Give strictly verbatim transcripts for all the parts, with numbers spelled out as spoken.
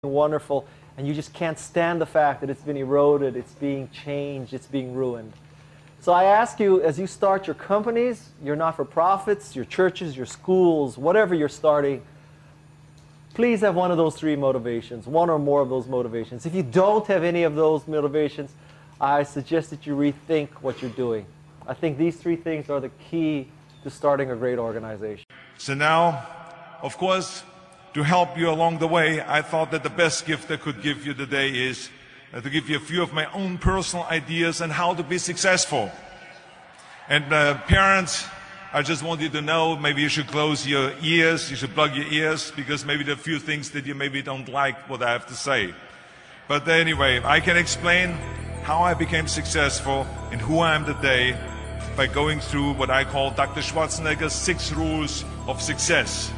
wonderful, and you just can't stand the fact that it's been eroded, it's being changed, it's being ruined. So I ask you, as you start your companies, your not-for-profits, your churches, your schools, whatever you're starting, please have one of those three motivations, one or more of those motivations. If you don't have any of those motivations, I suggest that you rethink what you're doing. I think these three things are the key to starting a great organization. So now, of course, to help you along the way, I thought that the best gift I could give you today is uh, to give you a few of my own personal ideas on how to be successful. And uh, parents, I just want you to know, maybe you should close your ears, you should plug your ears, because maybe there are a few things that you maybe don't like what I have to say. But anyway, I can explain how I became successful and who I am today by going through what I call Doctor Schwarzenegger's six rules of success.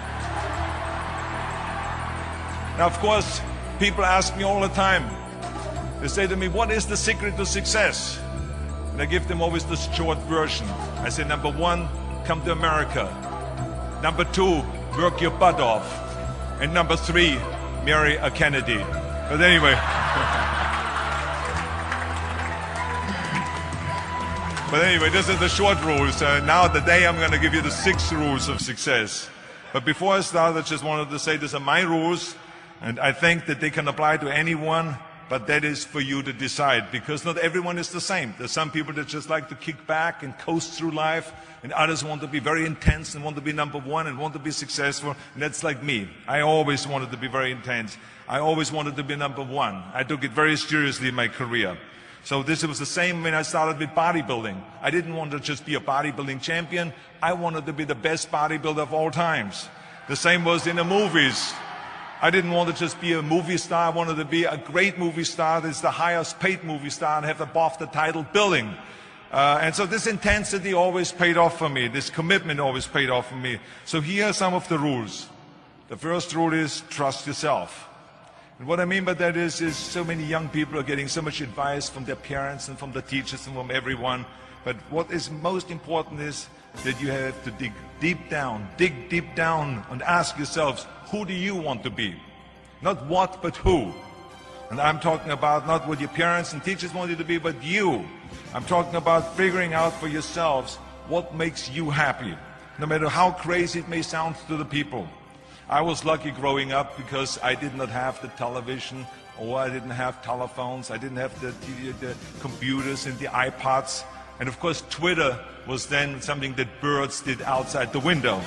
Now, of course, people ask me all the time, they say to me, what is the secret to success? And I give them always the short version. I say, number one, come to America. Number two, work your butt off. And number three, marry a Kennedy. But anyway. But anyway, this is the short rules. Uh, now today I'm going to give you the six rules of success. But before I start, I just wanted to say these are my rules. And I think that they can apply to anyone, but that is for you to decide, because not everyone is the same. There's some people that just like to kick back and coast through life, and others want to be very intense and want to be number one and want to be successful, and that's like me. I always wanted to be very intense. I always wanted to be number one. I took it very seriously in my career. So this was the same when I started with bodybuilding. I didn't want to just be a bodybuilding champion. I wanted to be the best bodybuilder of all times. The same was in the movies. I didn't want to just be a movie star. I wanted to be a great movie star that's the highest paid movie star and have above the title billing. Uh, and so this intensity always paid off for me. This commitment always paid off for me. So here are some of the rules. The first rule is trust yourself. And what I mean by that is, is so many young people are getting so much advice from their parents and from the teachers and from everyone. But what is most important is that you have to dig deep down, dig deep down and ask yourselves, who do you want to be? Not what, but who. And I'm talking about not what your parents and teachers want you to be, but you. I'm talking about figuring out for yourselves what makes you happy, no matter how crazy it may sound to the people. I was lucky growing up because I did not have the television, or I didn't have telephones, I didn't have the, the computers and the iPods. And of course, Twitter was then something that birds did outside the window.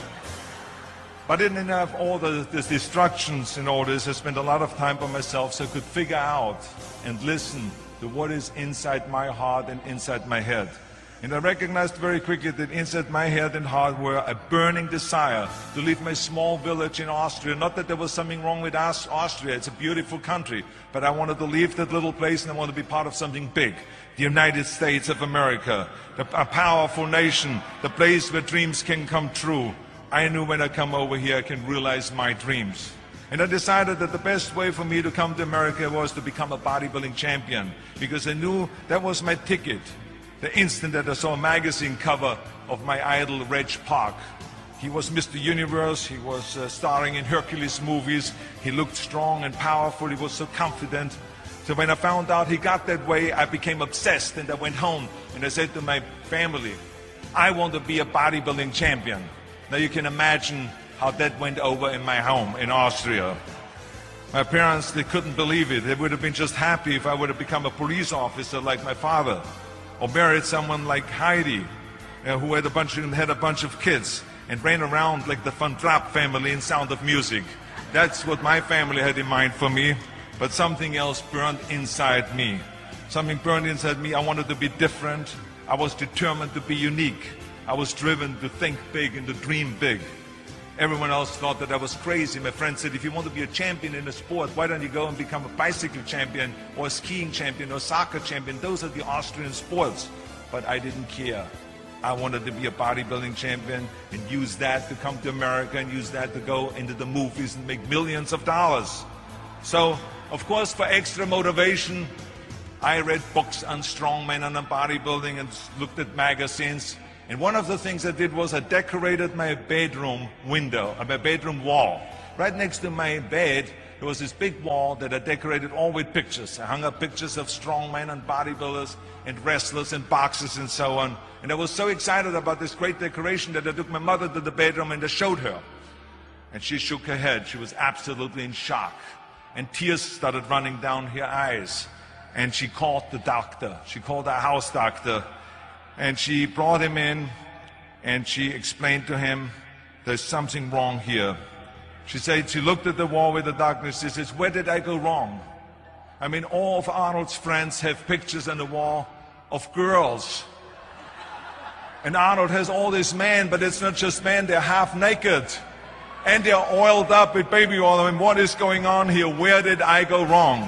But I didn't have all the, the distractions and all this. I spent a lot of time by myself so I could figure out and listen to what is inside my heart and inside my head. And I recognized very quickly that inside my head and heart were a burning desire to leave my small village in Austria. Not that there was something wrong with us, Austria, it's a beautiful country, but I wanted to leave that little place and I wanted to be part of something big. The United States of America, a powerful nation, the place where dreams can come true. I knew when I come over here I can realize my dreams. And I decided that the best way for me to come to America was to become a bodybuilding champion, because I knew that was my ticket. The instant that I saw a magazine cover of my idol, Reg Park. He was Mister Universe, he was uh, starring in Hercules movies, he looked strong and powerful, he was so confident. So when I found out he got that way, I became obsessed, and I went home and I said to my family, I want to be a bodybuilding champion. Now you can imagine how that went over in my home in Austria. My parents, they couldn't believe it. They would have been just happy if I would have become a police officer like my father, or married someone like Heidi, you know, who had a bunch of, had a bunch of kids and ran around like the Van Trapp family in Sound of Music. That's what my family had in mind for me, but something else burned inside me. Something burned inside me. I wanted to be different. I was determined to be unique. I was driven to think big and to dream big. Everyone else thought that I was crazy. My friend said, if you want to be a champion in a sport, why don't you go and become a bicycle champion or a skiing champion or a soccer champion? Those are the Austrian sports. But I didn't care. I wanted to be a bodybuilding champion and use that to come to America and use that to go into the movies and make millions of dollars. So, of course, for extra motivation, I read books on strongmen and on bodybuilding and looked at magazines. And one of the things I did was I decorated my bedroom window, uh, my bedroom wall. Right next to my bed, there was this big wall that I decorated all with pictures. I hung up pictures of strongmen and bodybuilders and wrestlers and boxers and so on. And I was so excited about this great decoration that I took my mother to the bedroom and I showed her. And she shook her head. She was absolutely in shock. And tears started running down her eyes. And she called the doctor. She called our house doctor. And she brought him in and she explained to him, there's something wrong here. She said, she looked at the wall with the doctor and she says, where did I go wrong? I mean, all of Arnold's friends have pictures on the wall of girls. And Arnold has all these men, but it's not just men, they're half naked. And they're oiled up with baby oil. I mean, what is going on here? Where did I go wrong?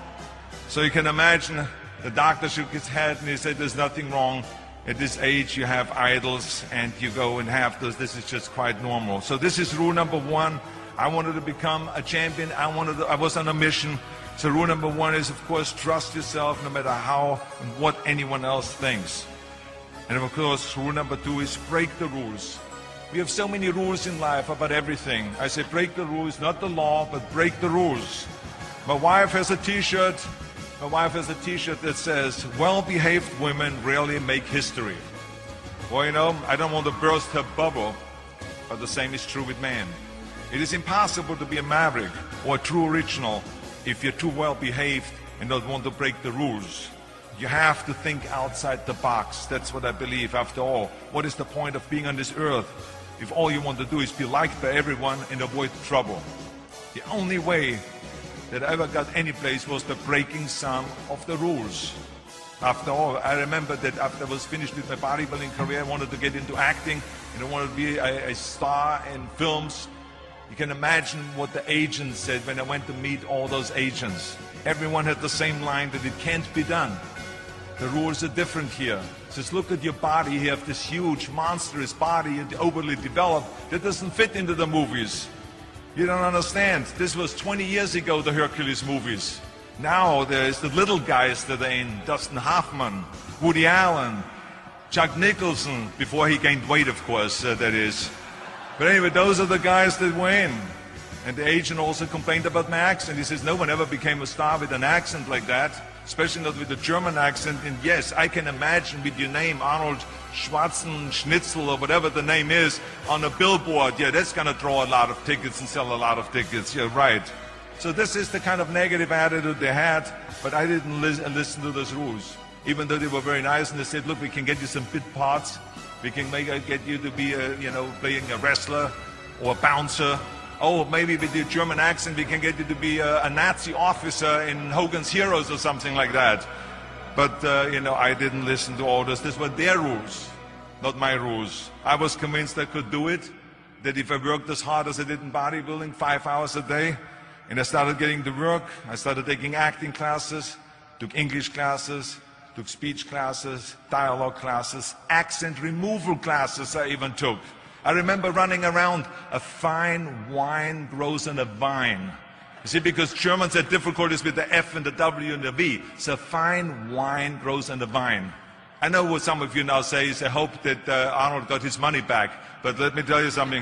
So you can imagine the doctor shook his head and he said, there's nothing wrong. At this age, you have idols and you go and have those. This is just quite normal. So this is rule number one. I wanted to become a champion. I wanted to, I was on a mission. So rule number one is, of course, trust yourself no matter how and what anyone else thinks. And of course, rule number two is break the rules. We have so many rules in life about everything. I say break the rules, not the law, but break the rules. My wife has a t-shirt. My wife has a t-shirt that says, well-behaved women rarely make history. Well, you know, I don't want to burst her bubble, but the same is true with men. It is impossible to be a maverick or a true original if you're too well-behaved and don't want to break the rules. You have to think outside the box. That's what I believe. After all, what is the point of being on this earth if all you want to do is be liked by everyone and avoid trouble? The only way that I ever got any place was the breaking some of the rules. After all, I remember that after I was finished with my bodybuilding career, I wanted to get into acting and I wanted to be a, a star in films. You can imagine what the agents said when I went to meet all those agents. Everyone had the same line that it can't be done. The rules are different here. Just look at your body. You have this huge, monstrous body, overly developed, that doesn't fit into the movies. You don't understand. This was twenty years ago, the Hercules movies. Now there's the little guys that are in. Dustin Hoffman, Woody Allen, Jack Nicholson, before he gained weight, of course, uh, that is. But anyway, those are the guys that were in. And the agent also complained about my accent. He says, no one ever became a star with an accent like that, especially not with a German accent. And yes, I can imagine with your name, Arnold Schwarzenschnitzel or whatever the name is, on a billboard. Yeah, that's going to draw a lot of tickets and sell a lot of tickets. Yeah, right. So this is the kind of negative attitude they had, but I didn't lis listen to those rules. Even though they were very nice and they said, look, we can get you some bit parts. We can make, uh, get you to be, a, you know, playing a wrestler or a bouncer. Oh, maybe with your German accent, we can get you to be a, a Nazi officer in Hogan's Heroes or something like that. But, uh, you know, I didn't listen to all this. These were their rules, not my rules. I was convinced I could do it, that if I worked as hard as I did in bodybuilding, five hours a day, and I started getting to work, I started taking acting classes, took English classes, took speech classes, dialogue classes, accent removal classes I even took. I remember running around, a fine wine grows on a vine. You see, because Germans had difficulties with the F and the W and the V. So fine wine grows on the vine. I know what some of you now say is, I hope that uh, Arnold got his money back. But let me tell you something.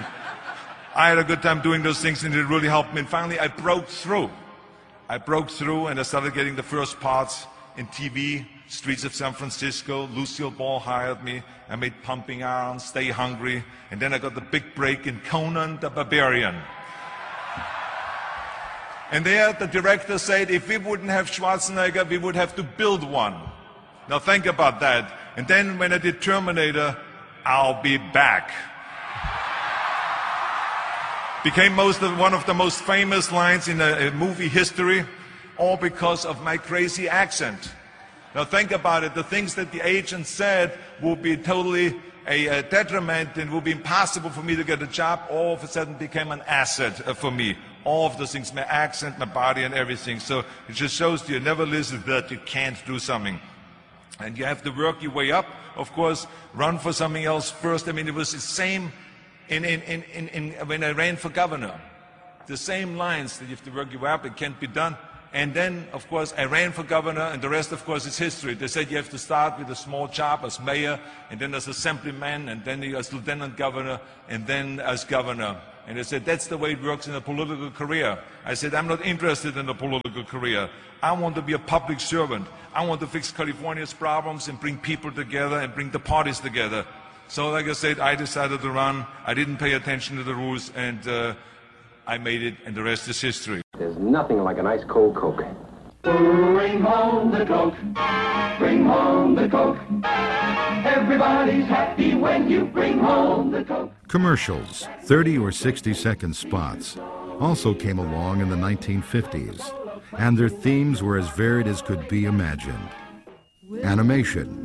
I had a good time doing those things and it really helped me. And finally, I broke through. I broke through and I started getting the first parts in T V, streets of San Francisco. Lucille Ball hired me. I made Pumping Iron, Stay Hungry. And then I got the big break in Conan the Barbarian. And there the director said, if we wouldn't have Schwarzenegger, we would have to build one. Now think about that. And then when I did Terminator, I'll be back. Became most of, one of the most famous lines in a, a movie history, all because of my crazy accent. Now think about it. The things that the agent said will be totally a, a detriment and will be impossible for me to get a job, all of a sudden became an asset uh, for me. All of those things, my accent, my body and everything. So it just shows you never listen that you can't do something. And you have to work your way up, of course, run for something else first. I mean, it was the same in, in, in, in, in, when I ran for governor. The same lines that you have to work your way up, it can't be done. And then, of course, I ran for governor, and the rest, of course, is history. They said you have to start with a small job as mayor, and then as assemblyman, and then as lieutenant governor, and then as governor. And they said, that's the way it works in a political career. I said, I'm not interested in a political career. I want to be a public servant. I want to fix California's problems and bring people together and bring the parties together. So like I said, I decided to run. I didn't pay attention to the rules, and uh, I made it, and the rest is history. There's nothing like a nice cold Coke. Bring home the Coke. Bring home the Coke. Everybody's happy when you bring home the Coke. Commercials, thirty or sixty second spots, also came along in the nineteen fifties, and their themes were as varied as could be imagined. Animation,